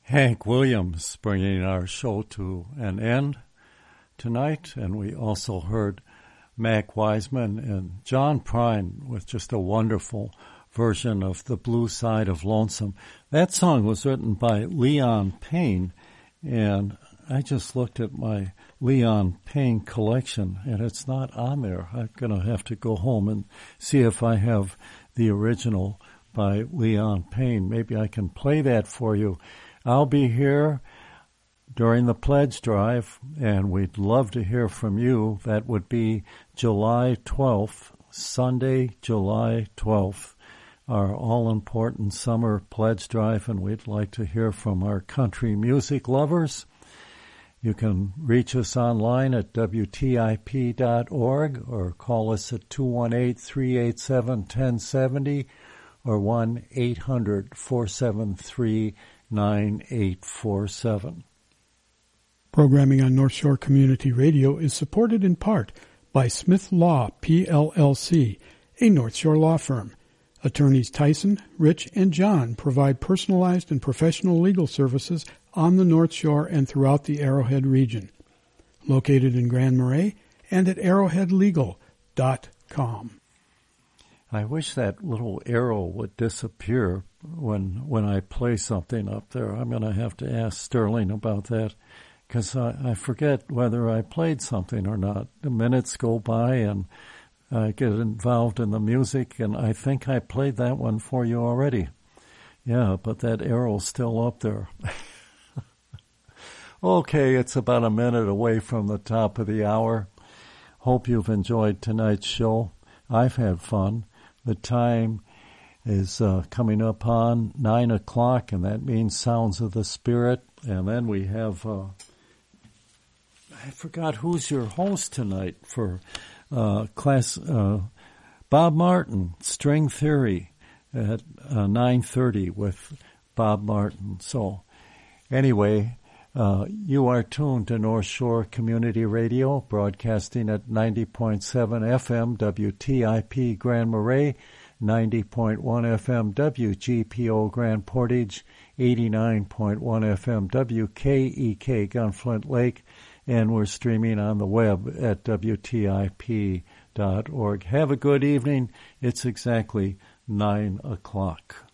Hank Williams bringing our show to an end tonight, and we also heard Mac Wiseman and John Prine with just a wonderful version of The Blue Side of Lonesome. That song was written by Leon Payne, and I just looked at my Leon Payne collection, and it's not on there. I'm going to have to go home and see if I have the original by Leon Payne. Maybe I can play that for you. I'll be here during the pledge drive, and we'd love to hear from you. That would be July 12th, Sunday, July 12th, our all-important summer pledge drive, and we'd like to hear from our country music lovers. You can reach us online at WTIP.org or call us at 218-387-1070 or 1-800-473-9847. Programming on North Shore Community Radio is supported in part by Smith Law, PLLC, a North Shore law firm. Attorneys Tyson, Rich, and John provide personalized and professional legal services on the North Shore and throughout the Arrowhead region. Located in Grand Marais and at arrowheadlegal.com. I wish that little arrow would disappear when I play something up there. I'm going to have to ask Sterling about that, because I forget whether I played something or not. The minutes go by and I get involved in the music, and I think I played that one for you already. Yeah, but that arrow's still up there. Okay, it's about a minute away from the top of the hour. Hope you've enjoyed tonight's show. I've had fun. The time is coming up on 9 o'clock, and that means Sounds of the Spirit. And then we have... I forgot who's your host tonight for class. Bob Martin, String Theory at 9:30 with Bob Martin. So anyway, you are tuned to North Shore Community Radio, broadcasting at 90.7 FM WTIP Grand Marais, 90.1 FM WGPO Grand Portage, 89.1 FM WKEK Gunflint Lake, and we're streaming on the web at WTIP.org. Have a good evening. It's exactly 9 o'clock.